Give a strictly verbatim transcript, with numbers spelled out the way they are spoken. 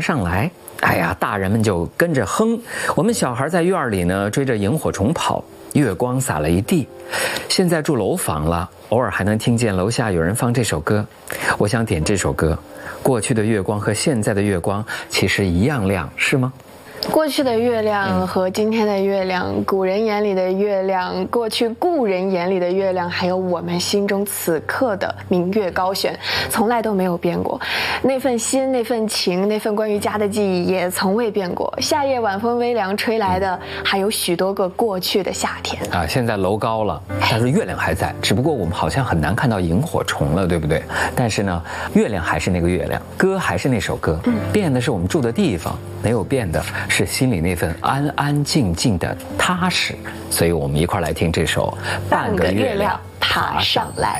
上来。哎呀，大人们就跟着哼。我们小孩在院里呢追着萤火虫跑，月光洒了一地。现在住楼房了，偶尔还能听见楼下有人放这首歌。我想点这首歌。过去的月光和现在的月光其实一样亮，是吗？ 过去的月亮和今天的月亮，嗯、古人眼里的月亮，过去故人眼里的月亮，还有我们心中此刻的明月高悬，从来都没有变过。那份心，那份情，那份关于家的记忆也从未变过。夏夜晚风微凉吹来的，还有许多个过去的夏天啊！现在楼高了，但是月亮还在，只不过我们好像很难看到萤火虫了，对不对？但是呢，月亮还是那个月亮，歌还是那首歌，嗯、变的是我们住的地方，没有变的是心里那份安安静静的踏实，所以我们一块来听这首《半个月亮爬上来》。